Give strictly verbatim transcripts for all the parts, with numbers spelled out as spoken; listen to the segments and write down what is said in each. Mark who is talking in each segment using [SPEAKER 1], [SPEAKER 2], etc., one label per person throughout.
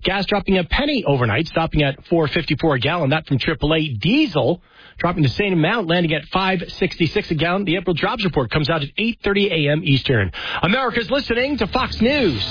[SPEAKER 1] Gas dropping a penny overnight, stopping at four fifty-four a gallon. That from triple A. Diesel dropping the same amount, landing at five sixty-six a gallon. The April jobs report comes out at eight thirty a.m. Eastern. America's listening to Fox News.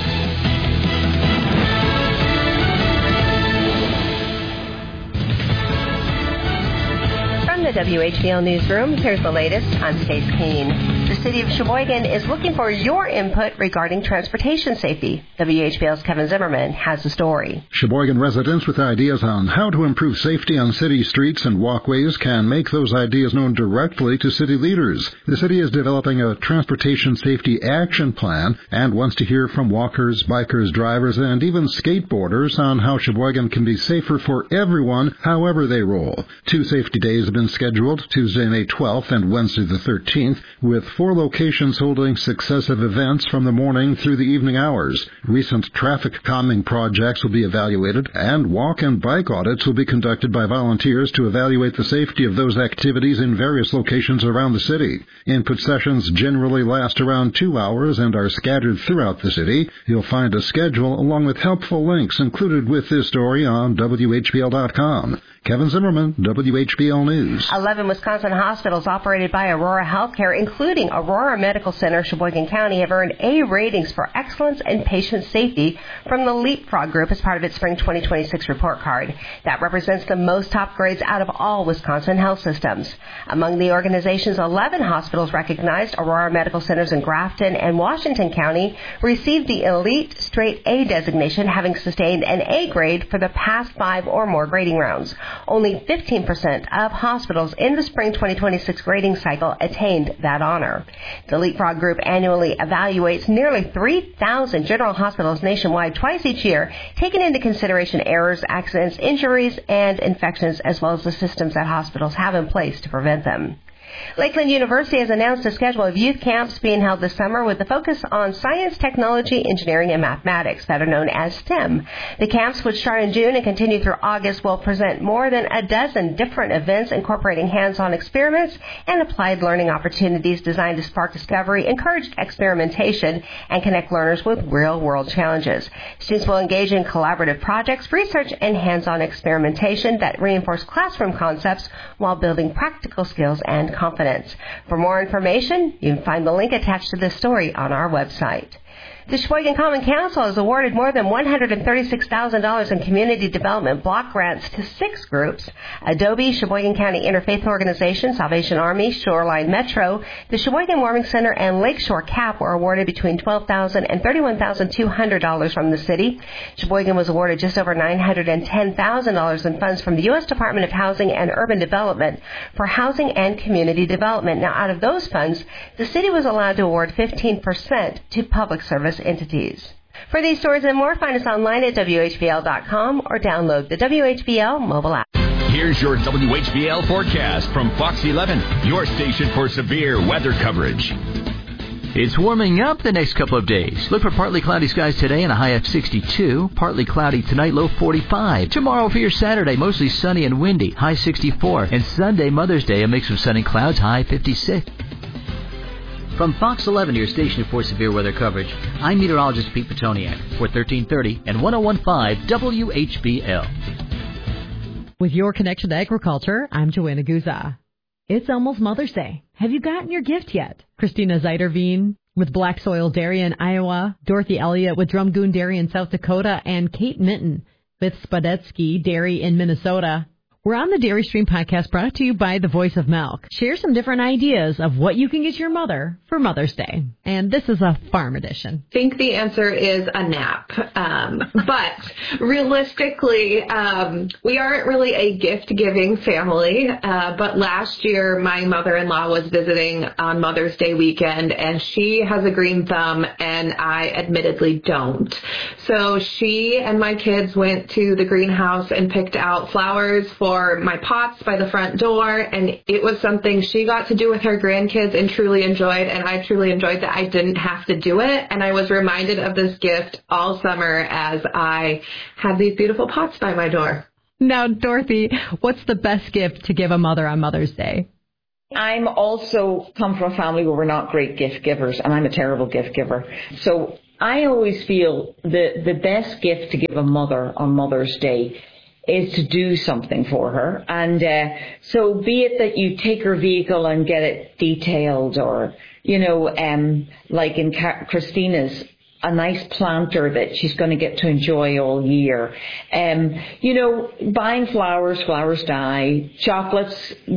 [SPEAKER 2] From the W H B L Newsroom, here's the latest. I'm Stace Keene. The city of Sheboygan is looking for your input regarding transportation safety. W H B L's Kevin Zimmerman has the story.
[SPEAKER 3] Sheboygan residents with ideas on how to improve safety on city streets and walkways can make those ideas known directly to city leaders. The city is developing a transportation safety action plan and wants to hear from walkers, bikers, drivers, and even skateboarders on how Sheboygan can be safer for everyone, however they roll. Two safety days have been scheduled, Tuesday, May twelfth and Wednesday the thirteenth, with four locations holding successive events from the morning through the evening hours. Recent traffic calming projects will be evaluated, and walk and bike audits will be conducted by volunteers to evaluate the safety of those activities in various locations around the city. Input sessions generally last around two hours and are scattered throughout the city. You'll find a schedule along with helpful links included with this story on W H B L dot com. Kevin Zimmerman, W H B L News.
[SPEAKER 2] Eleven Wisconsin hospitals operated by Aurora Healthcare, including Aurora Medical Center, Sheboygan County, have earned A ratings for excellence in patient safety from the Leapfrog Group as part of its spring twenty twenty-six report card. That represents the most top grades out of all Wisconsin health systems. Among the organization's eleven hospitals recognized, Aurora Medical Centers in Grafton and Washington County received the Elite Straight A designation, having sustained an A grade for the past five or more grading rounds. Only fifteen percent of hospitals in the spring twenty twenty-six grading cycle attained that honor. The Leapfrog Group annually evaluates nearly three thousand general hospitals nationwide twice each year, taking into consideration errors, accidents, injuries, and infections, as well as the systems that hospitals have in place to prevent them. Lakeland University has announced a schedule of youth camps being held this summer with a focus on science, technology, engineering, and mathematics, better known as STEM. The camps, which start in June and continue through August, will present more than a dozen different events incorporating hands-on experiments and applied learning opportunities designed to spark discovery, encourage experimentation, and connect learners with real-world challenges. Students will engage in collaborative projects, research, and hands-on experimentation that reinforce classroom concepts while building practical skills and confidence. For more information, you can find the link attached to this story on our website. The Sheboygan Common Council has awarded more than one hundred thirty-six thousand dollars in community development block grants to six groups: Adobe, Sheboygan County Interfaith Organization, Salvation Army, Shoreline Metro, the Sheboygan Warming Center, and Lakeshore C A P were awarded between twelve thousand dollars and thirty-one thousand two hundred dollars from the city. Sheboygan was awarded just over nine hundred ten thousand dollars in funds from the U S Department of Housing and Urban Development for housing and community development. Now, out of those funds, the city was allowed to award fifteen percent to public service entities. For these stories and more, find us online at W H B L dot com or download the W H B L mobile app.
[SPEAKER 4] Here's your W H B L forecast from Fox eleven, your station for severe weather coverage.
[SPEAKER 5] It's warming up the next couple of days. Look for partly cloudy skies today and a high of sixty-two. Partly cloudy tonight, low forty-five. Tomorrow for your Saturday, mostly sunny and windy, high sixty-four. And Sunday, Mother's Day, a mix of sun and clouds, high fifty-six. From Fox eleven, your station for severe weather coverage, I'm meteorologist Pete Petoniak for thirteen thirty and one oh one point five W H B L.
[SPEAKER 6] With your connection to agriculture, I'm Joanna Guza. It's almost Mother's Day. Have you gotten your gift yet? Christina Zeiderveen with Black Soil Dairy in Iowa, Dorothy Elliott with Drumgoon Dairy in South Dakota, and Kate Minton with Spadetsky Dairy in Minnesota. We're on the Dairy Stream podcast brought to you by the Voice of Milk. Share some different ideas of what you can get your mother for Mother's Day. And this is a farm edition.
[SPEAKER 7] I think the answer is a nap. Um, but realistically, um, we aren't really a gift-giving family. Uh, but last year, my mother-in-law was visiting on Mother's Day weekend, and she has a green thumb, and I admittedly don't. So she and my kids went to the greenhouse and picked out flowers for my pots by the front door, and it was something she got to do with her grandkids and truly enjoyed, and I truly enjoyed that I didn't have to do it, and I was reminded of this gift all summer as I had these beautiful pots by my door.
[SPEAKER 6] Now, Dorothy, what's the best gift to give a mother on Mother's Day?
[SPEAKER 8] I'm also come from a family where we're not great gift givers, and I'm a terrible gift giver. So I always feel the, the best gift to give a mother on Mother's Day is to do something for her. And uh, so be it that you take her vehicle and get it detailed, or, you know, um, like in Ca- Christina's, a nice planter that she's going to get to enjoy all year. Um, you know, buying flowers, flowers die. Chocolates,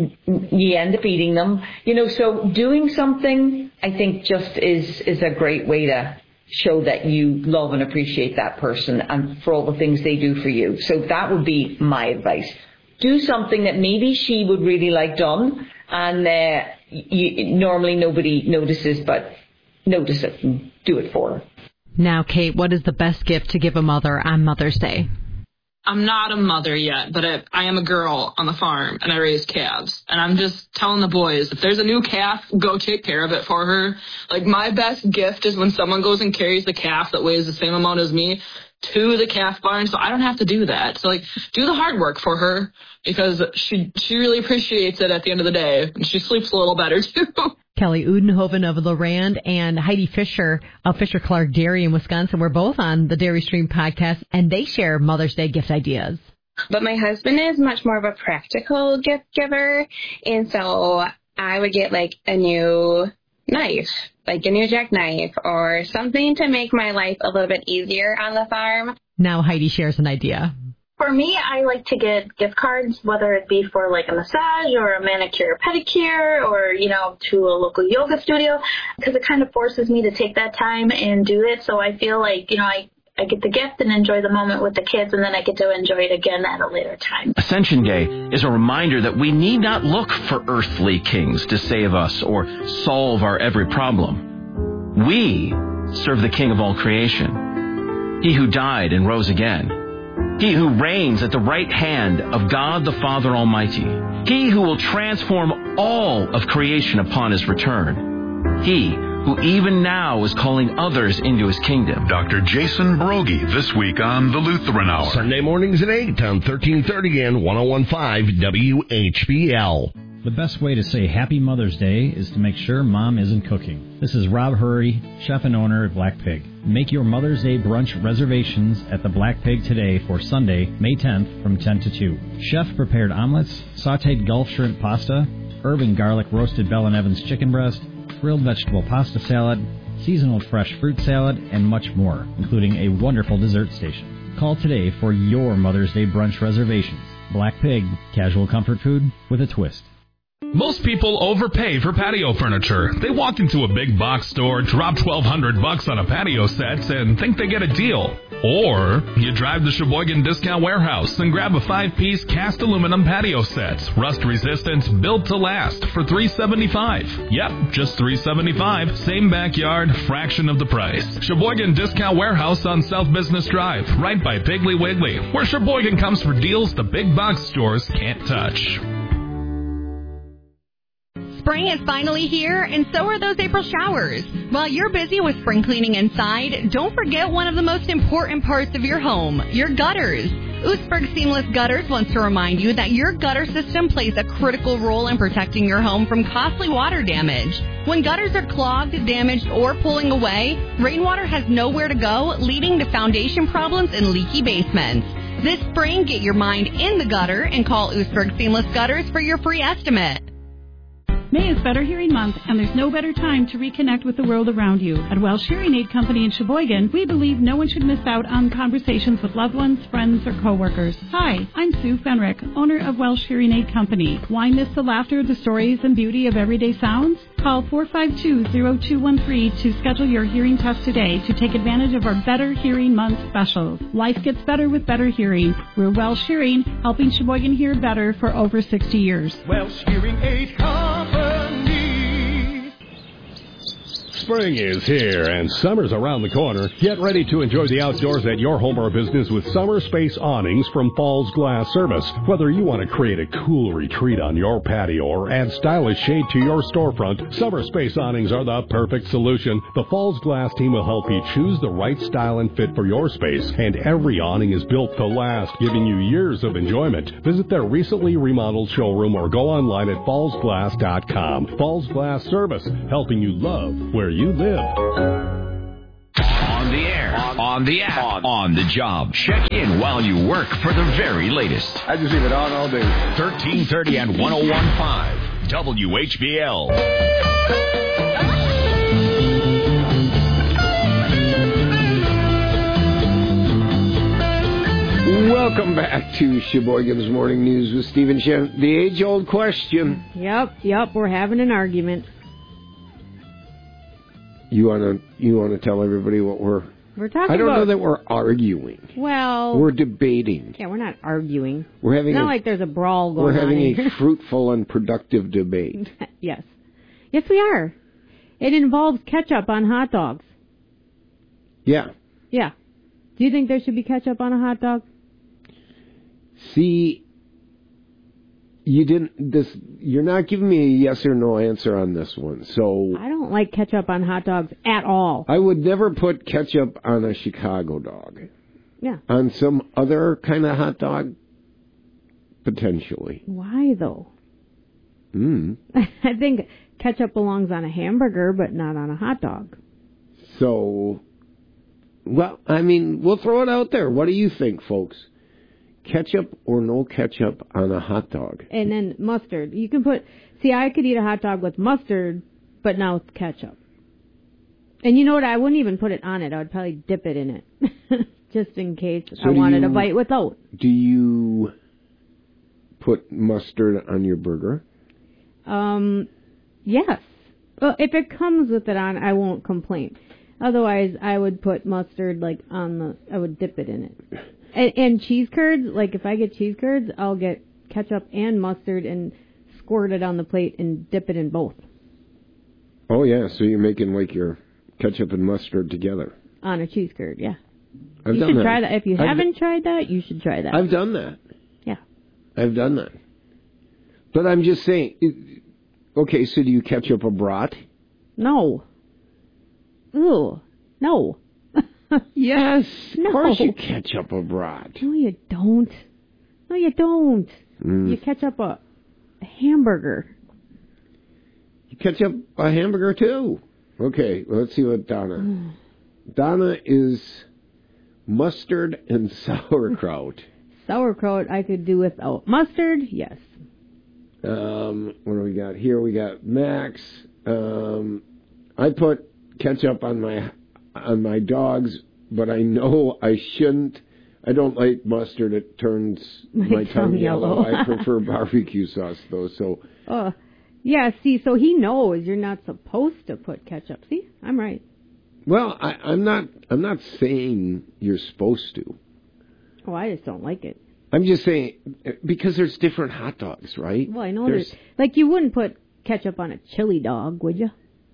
[SPEAKER 8] you end up eating them. You know, so doing something, I think, just is, is a great way to show that you love and appreciate that person and for all the things they do for you. So that would be my advice. Do something that maybe she would really like done, and uh, you, normally nobody notices, but notice it and do it for her.
[SPEAKER 6] Now, Kate, what is the best gift to give a mother on Mother's Day?
[SPEAKER 9] I'm not a mother yet, but I, I am a girl on the farm, and I raise calves. And I'm just telling the boys, if there's a new calf, go take care of it for her. Like, my best gift is when someone goes and carries the calf that weighs the same amount as me to the calf barn, so I don't have to do that. So, like, do the hard work for her, because she she really appreciates it at the end of the day, and she sleeps a little better, too.
[SPEAKER 6] Kelly Udenhoven of Lorand and Heidi Fisher of Fisher Clark Dairy in Wisconsin were both on the Dairy Stream podcast, and they share Mother's Day gift ideas.
[SPEAKER 10] But my husband is much more of a practical gift giver, and so I would get, like, a new knife, like a new jackknife, or something to make my life a little bit easier on the farm.
[SPEAKER 6] Now Heidi shares an idea.
[SPEAKER 11] For me, I like to get gift cards, whether it be for like a massage or a manicure, pedicure, or, you know, to a local yoga studio, because it kind of forces me to take that time and do it. So I feel like, you know, I, I get the gift and enjoy the moment with the kids, and then I get to enjoy it again at a later time.
[SPEAKER 12] Ascension Day is a reminder that we need not look for earthly kings to save us or solve our every problem. We serve the King of all creation, He who died and rose again. He who reigns at the right hand of God the Father Almighty. He who will transform all of creation upon His return. He who even now is calling others into His kingdom.
[SPEAKER 13] Doctor Jason Brogy this week on the Lutheran Hour.
[SPEAKER 14] Sunday mornings at eight on thirteen thirty and ten fifteen W H B L.
[SPEAKER 15] The best way to say Happy Mother's Day is to make sure Mom isn't cooking. This is Rob Hurry, chef and owner at Black Pig. Make your Mother's Day brunch reservations at the Black Pig today for Sunday, May tenth from ten to two. Chef prepared omelets, sautéed Gulf shrimp pasta, herb and garlic roasted Bell and Evans chicken breast, grilled vegetable pasta salad, seasonal fresh fruit salad, and much more, including a wonderful dessert station. Call today for your Mother's Day brunch reservations. Black Pig, casual comfort food with a twist.
[SPEAKER 16] Most people overpay for patio furniture. They walk into a big box store, drop twelve hundred bucks on a patio set, and think they get a deal. Or you drive to Sheboygan Discount Warehouse and grab a five-piece cast aluminum patio set, rust-resistant, built to last, for three hundred seventy-five dollars. Yep, just three hundred seventy-five dollars. Same backyard, fraction of the price. Sheboygan Discount Warehouse on South Business Drive, right by Piggly Wiggly, where Sheboygan comes for deals the big box stores can't touch.
[SPEAKER 17] Spring is finally here, and so are those April showers. While you're busy with spring cleaning inside, don't forget one of the most important parts of your home, your gutters. Oostburg Seamless Gutters wants to remind you that your gutter system plays a critical role in protecting your home from costly water damage. When gutters are clogged, damaged, or pulling away, rainwater has nowhere to go, leading to foundation problems and leaky basements. This spring, get your mind in the gutter and call Oostburg Seamless Gutters for your free estimate.
[SPEAKER 18] May is Better Hearing Month, and there's no better time to reconnect with the world around you. At Welsh Hearing Aid Company in Sheboygan, we believe no one should miss out on conversations with loved ones, friends, or coworkers. Hi, I'm Sue Fenrick, owner of Welsh Hearing Aid Company. Why miss the laughter, the stories, and beauty of everyday sounds? Call four five two, zero two one three to schedule your hearing test today to take advantage of our Better Hearing Month specials. Life gets better with better hearing. We're Welsh Hearing, helping Sheboygan hear better for over sixty years.
[SPEAKER 19] Welsh Hearing Aid Company.
[SPEAKER 14] Spring is here and summer's around the corner. Get ready to enjoy the outdoors at your home or business with Summer Space Awnings from Falls Glass Service. Whether you want to create a cool retreat on your patio or add stylish shade to your storefront, Summer Space Awnings are the perfect solution. The Falls Glass team will help you choose the right style and fit for your space, and every awning is built to last, giving you years of enjoyment. Visit their recently remodeled showroom or go online at falls glass dot com. Falls Glass Service, helping you love where you live.
[SPEAKER 4] On On the air, on, on the app, on. on the job. Check in while you work for the very latest.
[SPEAKER 20] I just leave it on all day.
[SPEAKER 4] thirteen thirty and one oh one point five W H B L.
[SPEAKER 20] Welcome back to Sheboygan's Morning News with Steve and Shannon. The age-old question.
[SPEAKER 21] Yep, yep, we're having an argument.
[SPEAKER 20] You wanna you wanna tell everybody what we're
[SPEAKER 21] We're talking
[SPEAKER 20] I don't
[SPEAKER 21] about,
[SPEAKER 20] know that we're arguing.
[SPEAKER 21] Well,
[SPEAKER 20] we're debating.
[SPEAKER 21] Yeah, we're not arguing.
[SPEAKER 20] We're having
[SPEAKER 21] it's not
[SPEAKER 20] a,
[SPEAKER 21] like there's a brawl going on.
[SPEAKER 20] We're having
[SPEAKER 21] here.
[SPEAKER 20] a fruitful and productive debate.
[SPEAKER 21] Yes. Yes, we are. It involves ketchup on hot dogs.
[SPEAKER 20] Yeah.
[SPEAKER 21] Yeah. Do you think there should be ketchup on a hot dog?
[SPEAKER 20] See, you didn't. This. You're not giving me a yes or no answer on this one. So
[SPEAKER 21] I don't like ketchup on hot dogs at all.
[SPEAKER 20] I would never put ketchup on a Chicago dog.
[SPEAKER 21] Yeah.
[SPEAKER 20] On some other kind of hot dog, potentially.
[SPEAKER 21] Why though?
[SPEAKER 20] Hmm.
[SPEAKER 21] I think ketchup belongs on a hamburger, but not on a hot dog.
[SPEAKER 20] So, well, I mean, we'll throw it out there. What do you think, folks? Ketchup or no ketchup on a hot dog?
[SPEAKER 21] And then mustard. You can put, see, I could eat a hot dog with mustard, but not with ketchup. And you know what? I wouldn't even put it on it. I would probably dip it in it. Just in case
[SPEAKER 20] So
[SPEAKER 21] I
[SPEAKER 20] do
[SPEAKER 21] wanted
[SPEAKER 20] you-
[SPEAKER 21] a bite without.
[SPEAKER 20] Do you put mustard on your burger?
[SPEAKER 21] Um, yes. Well, if it comes with it on, I won't complain. Otherwise, I would put mustard, like, on the, I would dip it in it. And, and cheese curds, like, if I get cheese curds, I'll get ketchup and mustard and squirt it on the plate and dip it in both.
[SPEAKER 20] Oh, yeah, so you're making, like, your ketchup and mustard together.
[SPEAKER 21] On a cheese curd, yeah.
[SPEAKER 20] I've
[SPEAKER 21] you
[SPEAKER 20] done
[SPEAKER 21] should
[SPEAKER 20] that.
[SPEAKER 21] try that. If you
[SPEAKER 20] I've
[SPEAKER 21] haven't tried that, you should try that.
[SPEAKER 20] I've done that.
[SPEAKER 21] Yeah.
[SPEAKER 20] I've done that. But I'm just saying, it, okay, so do you ketchup a brat?
[SPEAKER 21] No. Ooh. No.
[SPEAKER 20] Yes.
[SPEAKER 21] No.
[SPEAKER 20] Of course you ketchup a brat.
[SPEAKER 21] No, you don't. No, you don't.
[SPEAKER 20] Mm.
[SPEAKER 21] You ketchup a, a hamburger.
[SPEAKER 20] You ketchup a hamburger, too. Okay, let's see what Donna... Donna is mustard and sauerkraut.
[SPEAKER 21] Sauerkraut I could do without. Mustard, yes.
[SPEAKER 20] Um, what do we got here? We got Max. Um, I put ketchup on my on my dogs, but I know I shouldn't. I don't like mustard. It turns my,
[SPEAKER 21] My
[SPEAKER 20] tongue
[SPEAKER 21] tongue
[SPEAKER 20] yellow.
[SPEAKER 21] yellow.
[SPEAKER 20] I prefer barbecue sauce, though. So
[SPEAKER 21] Uh, yeah, see, so he knows you're not supposed to put ketchup. See, I'm right.
[SPEAKER 20] Well, I, I'm not. I'm not saying you're supposed to.
[SPEAKER 21] Oh, I just don't like it.
[SPEAKER 20] I'm just saying because there's different hot dogs, right?
[SPEAKER 21] Well, I know
[SPEAKER 20] There's
[SPEAKER 21] there's... Like, you wouldn't put ketchup on a chili dog, would you?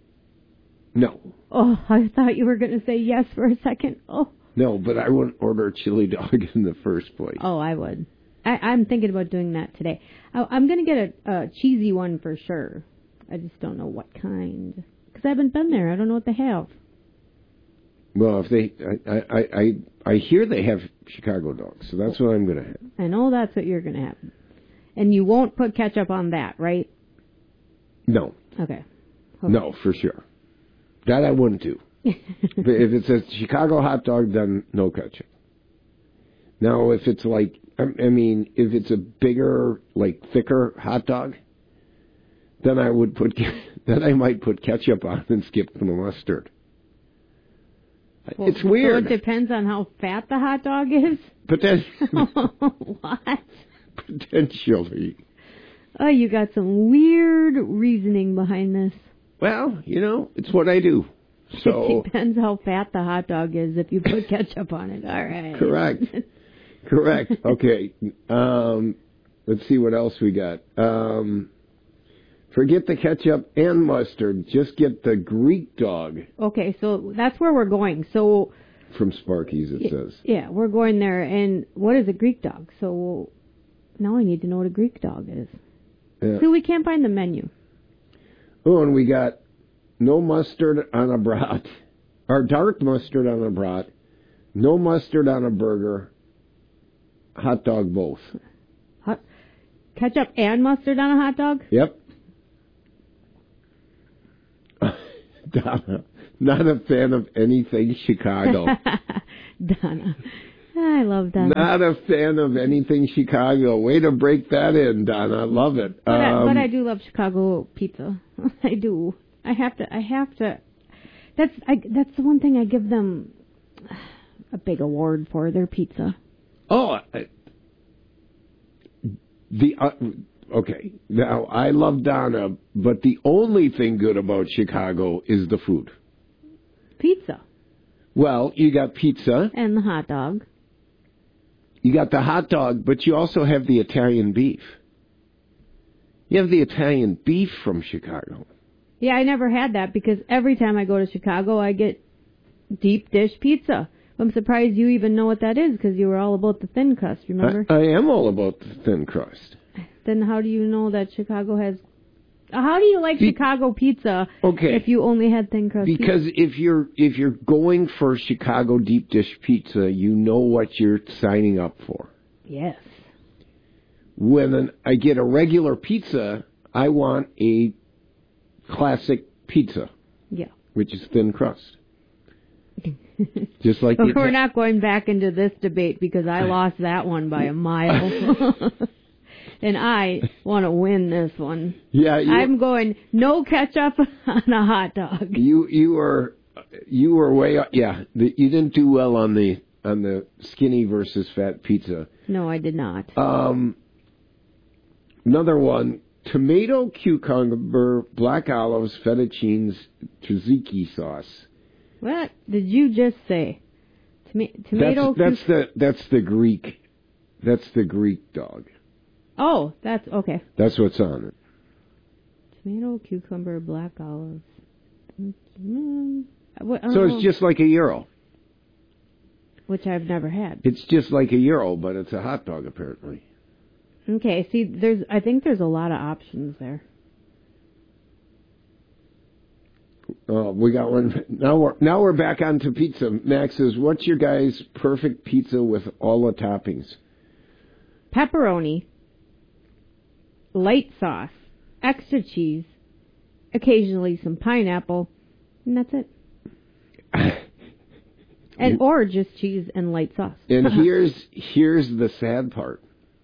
[SPEAKER 20] no,
[SPEAKER 21] Oh, I thought you were going to say yes for a second. Oh,
[SPEAKER 20] no, but I wouldn't order a chili dog in the first place.
[SPEAKER 21] oh, I would. I, I'm thinking about doing that today. I, I'm going to get a, a cheesy one for sure. I just don't know what kind. Because I haven't been there. I don't know what they have.
[SPEAKER 20] Well, if they, I, I, I, I hear they have Chicago dogs, so that's what I'm going to have.
[SPEAKER 21] I know that's what you're going to have. And you won't put ketchup on that, right?
[SPEAKER 20] No,
[SPEAKER 21] Okay.
[SPEAKER 20] no, for sure. That I wouldn't do. But if it's a Chicago hot dog, then no ketchup. Now, if it's like, I I mean, if it's a bigger, like thicker hot dog, then I would put, then I might put ketchup on and skip the mustard.
[SPEAKER 21] Well,
[SPEAKER 20] It's weird.
[SPEAKER 21] So it depends on how fat the hot dog is?
[SPEAKER 20] Potentially.
[SPEAKER 21] What?
[SPEAKER 20] Potentially.
[SPEAKER 21] Oh, you got some weird reasoning behind this.
[SPEAKER 20] Well, you know, it's what I do. So
[SPEAKER 21] It depends how fat the hot dog is if you put ketchup on it. All right.
[SPEAKER 20] correct. Correct. Okay. Um, let's see what else we got. Um, forget the ketchup and mustard. Just get the Greek dog
[SPEAKER 21] Okay, so that's where we're going. So,
[SPEAKER 20] from Sparky's, it says.
[SPEAKER 21] yeah, we're going there. And what is a Greek dog? So now I need to know what a Greek dog is.
[SPEAKER 20] Yeah.
[SPEAKER 21] So we can't find the menu.
[SPEAKER 20] Oh, and we got no mustard on a brat, or dark mustard on a brat, no mustard on a burger, hot dog both.
[SPEAKER 21] Hot, ketchup and mustard on a hot dog?
[SPEAKER 20] Yep. Donna, Not a fan of anything Chicago.
[SPEAKER 21] Donna. I love Donna.
[SPEAKER 20] Not a fan of anything Chicago. Way to break that in, Donna. I love it.
[SPEAKER 21] But, I,
[SPEAKER 20] um,
[SPEAKER 21] but I do love Chicago pizza. I do. I have to. I have to. That's. I, that's the one thing I give them a big award for, their pizza.
[SPEAKER 20] Oh, I, the uh, okay. Now I love Donna, but the only thing good about Chicago is the food.
[SPEAKER 21] Pizza.
[SPEAKER 20] Well, you got pizza
[SPEAKER 21] and the hot dog.
[SPEAKER 20] You got the hot dog, but you also have the Italian beef. You have the Italian beef from Chicago.
[SPEAKER 21] Yeah, I never had that because every time I go to Chicago, I get deep dish pizza. I'm surprised you even know what that is because you were all about the thin crust, remember?
[SPEAKER 20] I, I am all about the thin crust.
[SPEAKER 21] Then how do you know that Chicago has... How do you like Be- Chicago pizza
[SPEAKER 20] okay.
[SPEAKER 21] if you only had thin crust
[SPEAKER 20] because
[SPEAKER 21] pizza?
[SPEAKER 20] Because if you're if you're going for Chicago deep dish pizza, you know what you're signing up for.
[SPEAKER 21] Yes.
[SPEAKER 20] When an, I get a regular pizza, I want a classic pizza.
[SPEAKER 21] Yeah.
[SPEAKER 20] Which is thin crust. Just like
[SPEAKER 21] but
[SPEAKER 20] the
[SPEAKER 21] we're not going back into this debate because I lost that one by a mile. And I want to win this one.
[SPEAKER 20] Yeah, you,
[SPEAKER 21] I'm going no ketchup on a hot dog.
[SPEAKER 20] You you were you were way up. Yeah, the, you didn't do well on the on the skinny versus fat pizza.
[SPEAKER 21] No, I did not.
[SPEAKER 20] Um, another one: tomato, cucumber, black olives, fettuccine, tzatziki sauce.
[SPEAKER 21] What did you just say? Toma- tomato.
[SPEAKER 20] That's, that's cu- the that's the Greek. That's the Greek dog.
[SPEAKER 21] Oh, that's okay.
[SPEAKER 20] That's what's on it.
[SPEAKER 21] Tomato, cucumber, black olives. Mm, what,
[SPEAKER 20] so it's
[SPEAKER 21] know.
[SPEAKER 20] just like a gyro.
[SPEAKER 21] Which I've never had.
[SPEAKER 20] It's just like a gyro, but it's a hot dog apparently.
[SPEAKER 21] Okay, see, there's. I think there's a lot of options there.
[SPEAKER 20] Oh, we got one. Now we're now we're back onto pizza. Max says, "What's your guys' perfect pizza with all the toppings?"
[SPEAKER 21] Pepperoni. Light sauce, extra cheese, occasionally some pineapple, and that's it. and or just cheese and light sauce.
[SPEAKER 20] And here's here's the sad part.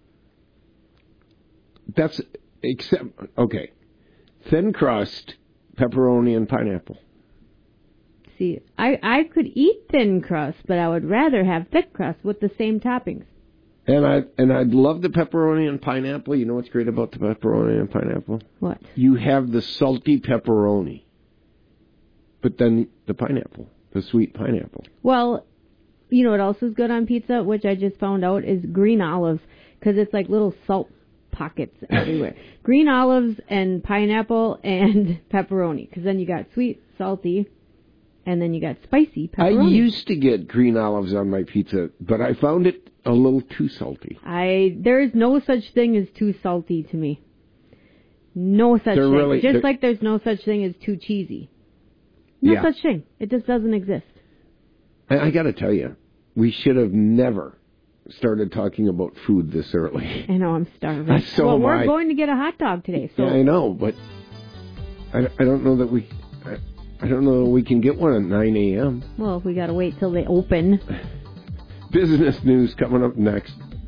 [SPEAKER 20] That's except okay, thin crust, pepperoni and pineapple.
[SPEAKER 21] See, I I could eat thin crust, but I would rather have thick crust with the same toppings.
[SPEAKER 20] And I and I'd love the pepperoni and pineapple. You know what's great about the pepperoni and pineapple?
[SPEAKER 21] What?
[SPEAKER 20] You have the salty pepperoni, but then the pineapple, the sweet pineapple.
[SPEAKER 21] Well, you know what else is good on pizza, which I just found out, is green olives, because it's like little salt pockets everywhere. Green olives and pineapple and pepperoni, because then you got sweet, salty, and then you got spicy pepperoni.
[SPEAKER 20] I used to get green olives on my pizza, but I found it a little too salty.
[SPEAKER 21] I there is no such thing as too salty to me. No such
[SPEAKER 20] they're
[SPEAKER 21] thing.
[SPEAKER 20] Really,
[SPEAKER 21] just like there's no such thing as too cheesy. No
[SPEAKER 20] yeah.
[SPEAKER 21] such thing. It just doesn't exist.
[SPEAKER 20] I, I got to tell you, we should have never started talking about food this early.
[SPEAKER 21] I know, I'm starving.
[SPEAKER 20] so
[SPEAKER 21] well,
[SPEAKER 20] am
[SPEAKER 21] we're
[SPEAKER 20] I.
[SPEAKER 21] going to get a hot dog today. So
[SPEAKER 20] yeah, I know, but I, I don't know that we. I, I don't know that we can get one at nine a.m.
[SPEAKER 21] Well, we got to wait till they open.
[SPEAKER 20] Business news coming up next.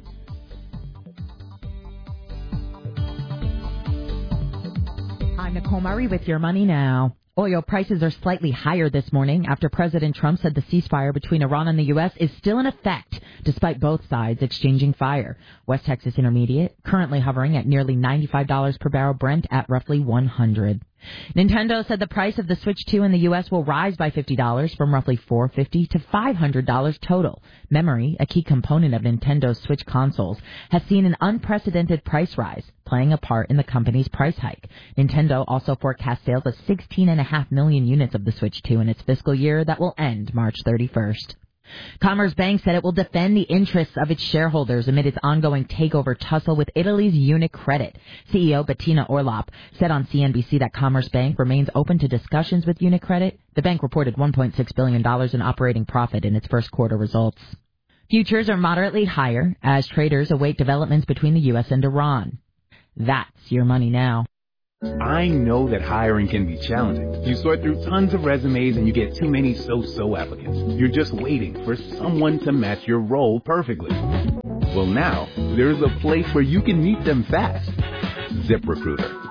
[SPEAKER 1] I'm Nicole Murray with Your Money Now. Oil prices are slightly higher this morning after President Trump said the ceasefire between Iran and the U S is still in effect, despite both sides exchanging fire. West Texas Intermediate currently hovering at nearly ninety-five dollars per barrel, Brent at roughly one hundred dollars. Nintendo said the price of the Switch two in the U S will rise by fifty dollars from roughly four hundred fifty dollars to five hundred dollars total. Memory, a key component of Nintendo's Switch consoles, has seen an unprecedented price rise, playing a part in the company's price hike. Nintendo also forecasts sales of sixteen point five million units of the Switch two in its fiscal year that will end March thirty-first. Commerce Bank said it will defend the interests of its shareholders amid its ongoing takeover tussle with Italy's Unicredit. C E O Bettina Orlop said on C N B C that Commerce Bank remains open to discussions with Unicredit. The bank reported one point six billion dollars in operating profit in its first quarter results. Futures are moderately higher as traders await developments between the U S and Iran. That's Your Money Now.
[SPEAKER 3] I know that hiring can be challenging. You sort through tons of resumes and you get too many so-so applicants. You're just waiting for someone to match your role perfectly. Well, now, there's a place where you can meet them fast. ZipRecruiter.